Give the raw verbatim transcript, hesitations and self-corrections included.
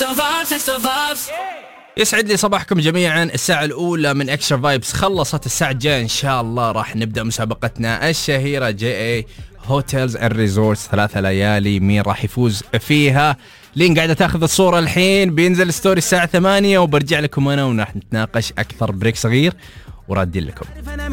يسعد لي صباحكم جميعا. الساعة الأولى من إكسترا فايبس خلصت، الساعة الجاية إن شاء الله راح نبدأ مسابقتنا الشهيرة جي اي هوتيلز اند ريزورتس، ثلاثة ليالي. مين راح يفوز فيها؟ لين قاعدة تاخذ الصورة الحين. بينزل ستوري الساعة ثمانية وبرجع لكم أنا وراح نتناقش أكثر بريك صغير وردين لكم.